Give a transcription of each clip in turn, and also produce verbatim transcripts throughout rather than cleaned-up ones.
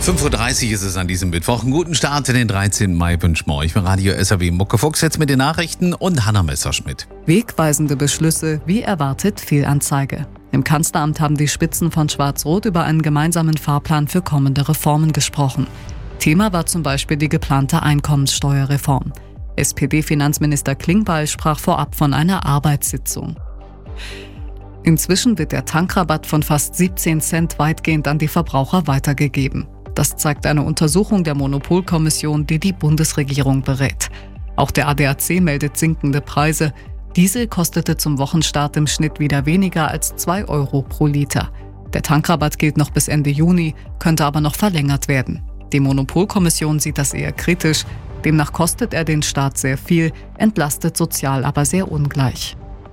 fünf Uhr dreißig ist es an diesem Mittwoch. Einen guten Start in den dreizehnten Mai wünschen wir euch. Bei Radio S R W Muckefuchs jetzt mit den Nachrichten und Hanna Messerschmidt. Wegweisende Beschlüsse, wie erwartet Fehlanzeige. Im Kanzleramt haben die Spitzen von Schwarz-Rot über einen gemeinsamen Fahrplan für kommende Reformen gesprochen. Thema war zum Beispiel die geplante Einkommenssteuerreform. S P D-Finanzminister Klingbeil sprach vorab von einer Arbeitssitzung. Inzwischen wird der Tankrabatt von fast siebzehn Cent weitgehend an die Verbraucher weitergegeben. Das zeigt eine Untersuchung der Monopolkommission, die die Bundesregierung berät. Auch der A D A C meldet sinkende Preise. Diesel kostete zum Wochenstart im Schnitt wieder weniger als zwei Euro pro Liter. Der Tankrabatt gilt noch bis Ende Juni, könnte aber noch verlängert werden. Die Monopolkommission sieht das eher kritisch. Demnach kostet er den Staat sehr viel, entlastet sozial aber sehr ungleich.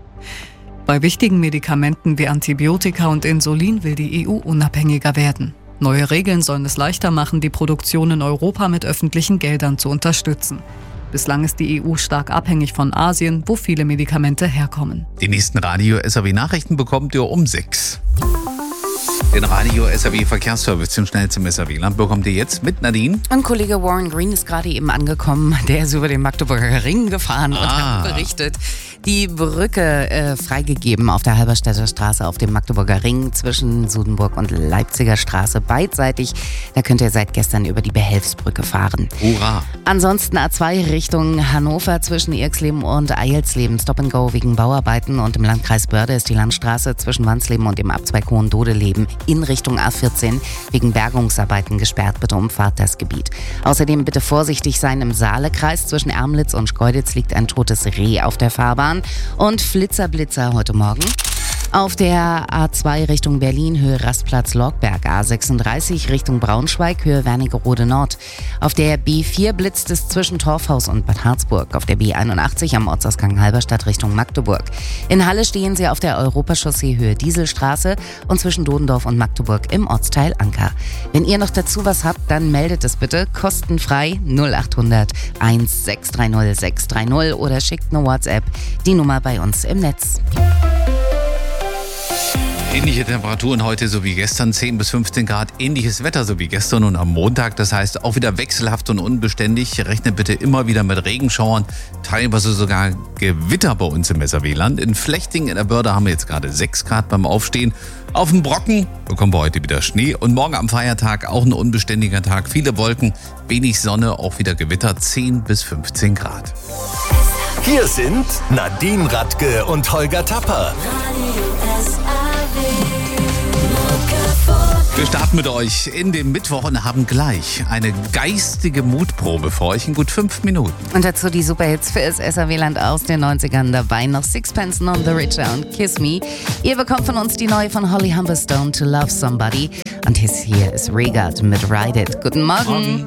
Bei wichtigen Medikamenten wie Antibiotika und Insulin will die E U unabhängiger werden. Neue Regeln sollen es leichter machen, die Produktion in Europa mit öffentlichen Geldern zu unterstützen. Bislang ist die E U stark abhängig von Asien, wo viele Medikamente herkommen. Die nächsten Radio S R W Nachrichten bekommt ihr um sechs. Den Radio S R W Verkehrsservice zum schnell zum S R W-Land bekommt ihr jetzt mit Nadine. Und Kollege Warren Green ist gerade eben angekommen. Der ist über den Magdeburger Ring gefahren ah. und hat berichtet, die Brücke äh, freigegeben auf der Halberstädter Straße auf dem Magdeburger Ring zwischen Sudenburg und Leipziger Straße beidseitig. Da könnt ihr seit gestern über die Behelfsbrücke fahren. Hurra! Ansonsten A zwei Richtung Hannover zwischen Irxleben und Eilsleben. Stop and Go wegen Bauarbeiten und im Landkreis Börde ist die Landstraße zwischen Wansleben und dem Abzweig Hohendodeleben in Richtung A vierzehn wegen Bergungsarbeiten gesperrt. Bitte umfahrt das Gebiet. Außerdem bitte vorsichtig sein im Saalekreis. Zwischen Ermlitz und Schkeuditz liegt ein totes Reh auf der Fahrbahn. Und Flitzer Blitzer heute Morgen. Auf der A zwei Richtung Berlin, Höhe Rastplatz Lorgberg, A sechsunddreißig Richtung Braunschweig, Höhe Wernigerode Nord. Auf der B vier blitzt es zwischen Torfhaus und Bad Harzburg. Auf der B einundachtzig am Ortsausgang Halberstadt Richtung Magdeburg. In Halle stehen sie auf der Europachaussee Höhe Dieselstraße und zwischen Dodendorf und Magdeburg im Ortsteil Anker. Wenn ihr noch dazu was habt, dann meldet es bitte kostenfrei null acht hundert eins sechs drei null sechs drei null oder schickt eine WhatsApp, die Nummer bei uns im Netz. Ähnliche Temperaturen heute so wie gestern, zehn bis fünfzehn Grad. Ähnliches Wetter so wie gestern und am Montag. Das heißt auch wieder wechselhaft und unbeständig. Rechnet bitte immer wieder mit Regenschauern, teilweise sogar Gewitter bei uns im S R W-Land. In Flechting in der Börde haben wir jetzt gerade sechs Grad beim Aufstehen. Auf dem Brocken bekommen wir heute wieder Schnee. Und morgen am Feiertag auch ein unbeständiger Tag. Viele Wolken, wenig Sonne, auch wieder Gewitter, zehn bis fünfzehn Grad. Hier sind Nadine Radke und Holger Tapper. Wir starten mit euch in den Mittwoch und haben gleich eine geistige Mutprobe für euch in gut fünf Minuten. Und dazu die Superhits für das S R W-Land aus den neunzigern dabei. Noch Sixpence None the Richer und Kiss Me. Ihr bekommt von uns die neue von Holly Humberstone, To Love Somebody. Und hier ist Regard mit Ride It. Guten Morgen. Morgen.